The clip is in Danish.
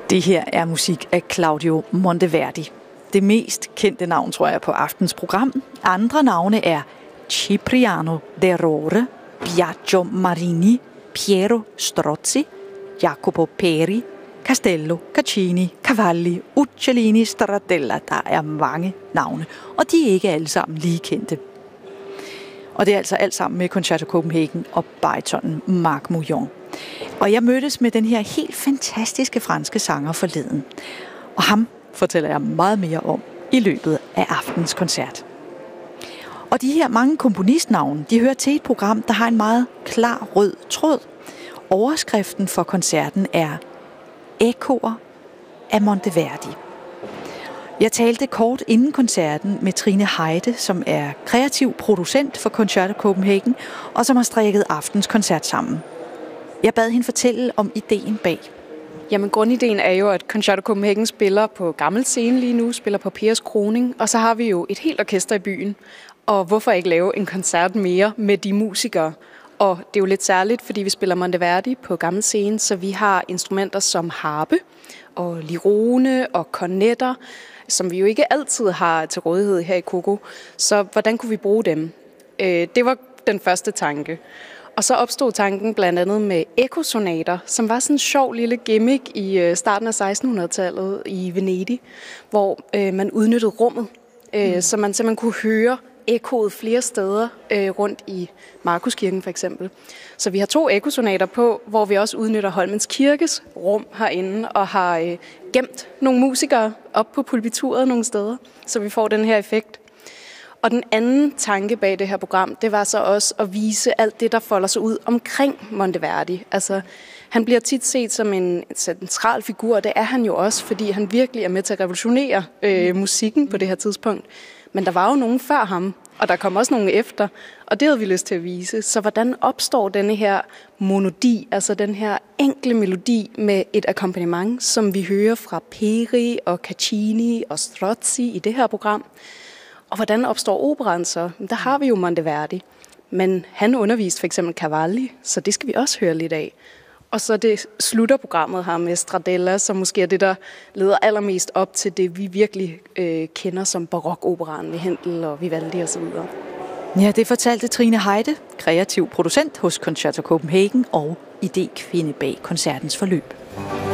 Det her er musik af Claudio Monteverdi. Det mest kendte navn, tror jeg, på aftens program. Andre navne er Cipriano de Rore, Biagio Marini, Piero Strozzi, Jacopo Peri, Castello, Caccini, Cavalli, Uccellini, Stradella. Der er mange navne, og de er ikke alle sammen lige kendte. Og det er altså alt sammen med Concerto Copenhagen og baritonen Marc Mouillon. Og jeg mødtes med den her helt fantastiske franske sanger forleden. Og ham fortæller jeg meget mere om i løbet af aftens koncert. Og de her mange komponistnavne, de hører til et program, der har en meget klar rød tråd. Overskriften for koncerten er Ekkoer af Monteverdi. Jeg talte kort inden koncerten med Trine Heide, som er kreativ producent for Concerto Copenhagen, og som har strikket aftens koncert sammen. Jeg bad hende fortælle om ideen bag. Jamen, grundideen er jo, at Concerto Copenhagen spiller på gammel scene lige nu, spiller på Pers Kroning, og så har vi jo et helt orkester i byen. Og hvorfor ikke lave en koncert mere med de musikere? Og det er jo lidt særligt, fordi vi spiller Monteverdi på gammel scene, så vi har instrumenter som harpe og lirone og kornetter, som vi jo ikke altid har til rådighed her i Coco. Så hvordan kunne vi bruge dem? Det var den første tanke. Og så opstod tanken blandt andet med ekosonater, som var sådan en sjov lille gimmick i starten af 1600-tallet i Venedig, hvor man udnyttede rummet, så man simpelthen kunne høre ekkoet flere steder rundt i Markuskirken for eksempel. Så vi har 2 ekosonater på, hvor vi også udnytter Holmens Kirkes rum herinde og har gemt nogle musikere op på pulpituret nogle steder, så vi får den her effekt. Og den anden tanke bag det her program, det var så også at vise alt det, der folder sig ud omkring Monteverdi. Altså, han bliver tit set som en central figur, og det er han jo også, fordi han virkelig er med til at revolutionere musikken på det her tidspunkt. Men der var jo nogen før ham, og der kom også nogen efter, og det havde vi lyst til at vise. Så hvordan opstår denne her monodi, altså den her enkle melodi med et akkompagnement, som vi hører fra Peri og Caccini og Strozzi i det her program? Og hvordan opstår operaen så? Der har vi jo Monteverdi, men han underviste for eksempel Cavalli, så det skal vi også høre lidt af. Og så det slutter programmet her med Stradella, som måske er det, der leder allermest op til det, vi virkelig kender som barokoperaen med Händel og Vivaldi osv. Ja, det fortalte Trine Heide, kreativ producent hos Concerto Copenhagen og idékvinde bag koncertens forløb.